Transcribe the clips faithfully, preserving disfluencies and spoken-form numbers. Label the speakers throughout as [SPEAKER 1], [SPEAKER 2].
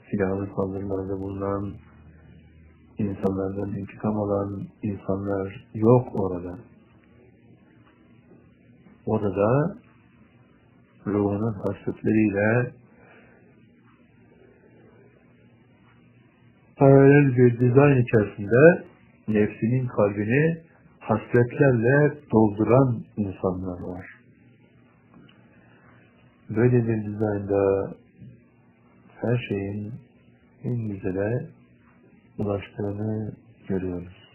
[SPEAKER 1] silahlı saldırılarda bulunan, insanlardan intikam alan insanlar yok orada. Orada ruhunun hasretleriyle paralel bir dizayn içerisinde nefsinin kalbini hasretlerle dolduran insanlar var. Böyle bir dizaynda her şeyin en güzele ulaştığını görüyoruz.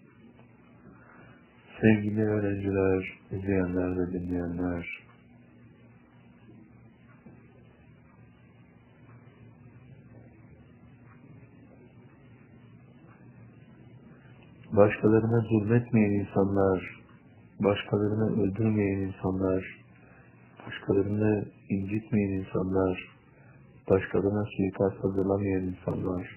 [SPEAKER 1] Sevgili öğrenciler, izleyenler ve dinleyenler, başkalarına zulmetmeyen insanlar, başkalarını öldürmeyen insanlar, başkalarını incitmeyen insanlar, başkalarına suikast hazırlamayan insanlar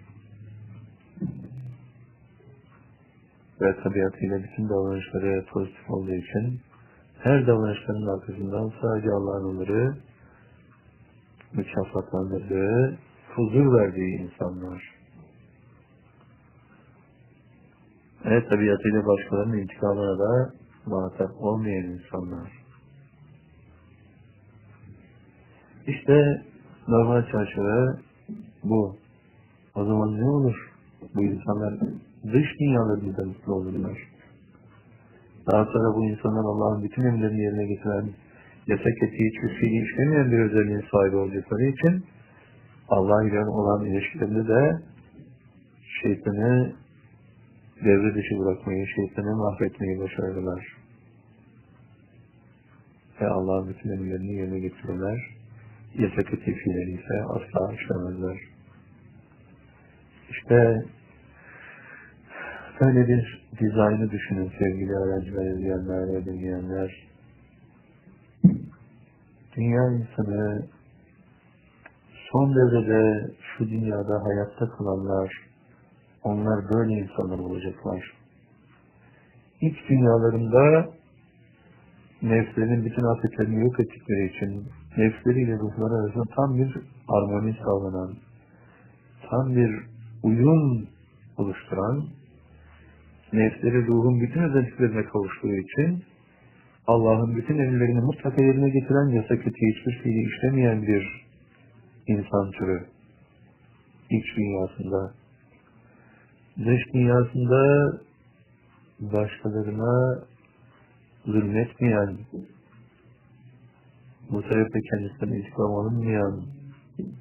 [SPEAKER 1] ve tabiatıyla bütün davranışları pozitif olduğu için her davranışların arkasından sadece Allah'ın onları mükafatlandırdığı, huzur verdiği insanlar. Ve tabiatıyla başkalarının intikamına da muhatap olmayan insanlar. İşte normal çerçeve bu. O zaman ne olur? Bu insanlar dış dünyalarında mutlu olurlar. Daha sonra bu insanlar Allah'ın bütün emirlerini yerine getiren, yasak ettiği hiçbir fiili işlemeyen bir özelliğin sahibi oldukları için Allah ile olan ilişkilerinde de şeytanı devre dışı bırakmayı, şeytanı mahvetmeyi başarırlar. Ve Allah'ın bütün emirlerini yerine getirirler. Yasak ettiği fiilleri ise asla işlemezler. İşte böyle bir dizaynı düşünün sevgili öğrenciler, izleyenler ve dinleyenler. Dünya insanı son devrede şu dünyada hayatta kalanlar, onlar böyle insanlar olacaklar. İç dünyalarında nefslerin bütün afetlerini yok ettikleri için nefsleriyle ruhları arasında tam bir harmoni sağlanan, tam bir uyum oluşturan, nefsleri ruhun bütün özelliklerine kavuştuğu için Allah'ın bütün emirlerini mutlaka yerine getiren, yasak ettiği hiçbir fiili işlemeyen bir insan türü iç dünyasında. Dış dünyasında başkalarına zulmetmeyen, bu sebeple kendisinden intikam alınmayan,